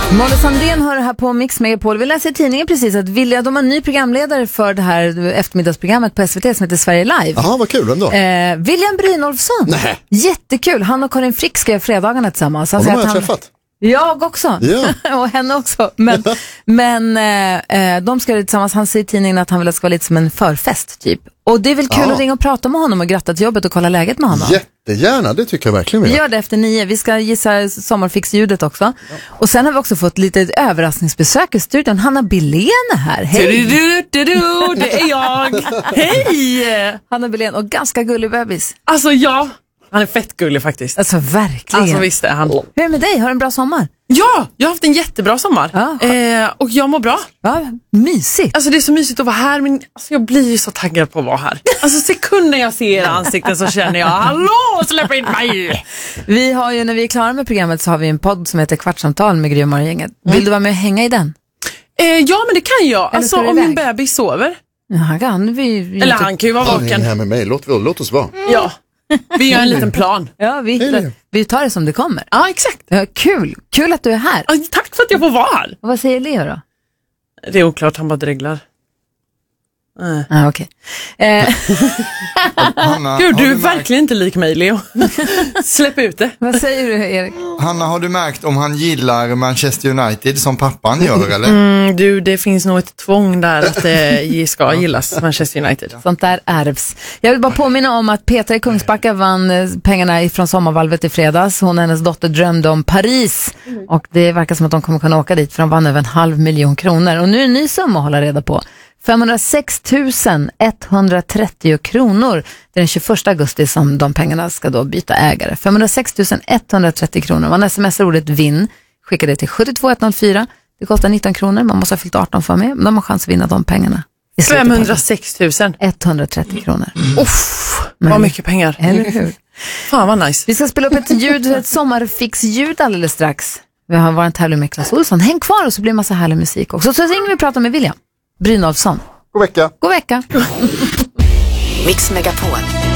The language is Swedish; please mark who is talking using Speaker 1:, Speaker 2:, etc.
Speaker 1: Molly Sandén hör här på Mix Megapol. Vi läser i tidningen precis att de har en ny programledare för det här eftermiddagsprogrammet på SVT som heter Sverige Live.
Speaker 2: Jaha, vad kul ändå.
Speaker 1: William Brynolfsson.
Speaker 2: Nej.
Speaker 1: Jättekul. Han och Karin Frick skrev fredagarna tillsammans.
Speaker 2: Och de har jag träffat.
Speaker 1: Jag också.
Speaker 2: Ja.
Speaker 1: Och henne också. Men de skrev tillsammans. Han säger i tidningen att han vill att det ska vara lite som en förfest typ. Och det är väl kul att ringa och prata med honom och gratta till jobbet och kolla läget med honom.
Speaker 2: Jättegärna, det tycker jag verkligen.
Speaker 1: Vi gör det efter 9. Vi ska gissa sommarfix-ljudet också. Ja. Och sen har vi också fått lite överraskningsbesök i studion. Hanna Billén är här. Hej!
Speaker 3: Det är jag. Hej!
Speaker 1: Hanna Billén och ganska gullig bebis.
Speaker 3: Alltså ja, han är fett gullig faktiskt.
Speaker 1: Alltså verkligen.
Speaker 3: Alltså visst är han.
Speaker 1: Hur är det med dig? Har du en bra sommar?
Speaker 3: Ja, jag har haft en jättebra sommar. Och jag mår bra.
Speaker 1: Ja, mysigt.
Speaker 3: Alltså det är så mysigt att vara här, men alltså, jag blir ju så taggad på att vara här. Alltså sekunden jag ser era ansikten så känner jag, hallå, släpp in mig!
Speaker 1: Vi har ju, när vi är klara med programmet så har vi en podd som heter Kvartsamtal med Gry och Morgongänget. Vill du vara med och hänga i den?
Speaker 3: Ja, men det kan jag.
Speaker 1: Eller
Speaker 3: alltså om min bebis sover.
Speaker 1: Ja, han kan.
Speaker 3: Eller han kan ju vara vaken.
Speaker 2: Han här med mig, låt oss vara.
Speaker 3: Ja, vi gör en liten plan.
Speaker 1: Ja, vi tar det som det kommer.
Speaker 3: Ja, exakt.
Speaker 1: Ja, kul att du är här.
Speaker 3: Tack för att jag får vara här.
Speaker 1: Och vad säger Leo då?
Speaker 3: Det är oklart, han bara dreglar.
Speaker 1: Okej.
Speaker 4: Hanna,
Speaker 3: Gud, du är verkligen inte lik mig, Leo. Släpp ut det.
Speaker 1: Vad säger du, Erik?
Speaker 4: Hanna, har du märkt om han gillar Manchester United som pappan gör, eller?
Speaker 3: Du, det finns nog ett tvång där att det ska gillas, Manchester United.
Speaker 1: Sånt där ärvs. Jag vill bara påminna om att Petra i Kungsbacka vann pengarna från sommarvalvet i fredags. Hon och hennes dotter drömde om Paris. Och det verkar som att de kommer kunna åka dit för de vann över 500 000 kronor. Och nu är en ny summa att hålla reda på. 506 130 kronor. Det är den 21 augusti som de pengarna ska då byta ägare. 506 130 kronor. Man smsar ordet vinn. Skickar det till 72104. Det kostar 19 kronor. Man måste ha fyllt 18 för med. De har chans att vinna de pengarna.
Speaker 3: 506 000.
Speaker 1: 130 kronor.
Speaker 3: Vad mycket pengar.
Speaker 1: Eller hur?
Speaker 3: Fan vad nice.
Speaker 1: Vi ska spela upp ett sommarfix-ljud alldeles strax. Vi har varit tävling med Claes Olsson. Häng kvar och så blir det massa härlig musik också. Så ringer vi och pratar med William Brynolfsson.
Speaker 2: God vecka.
Speaker 1: God vecka.
Speaker 5: Mix Megapol.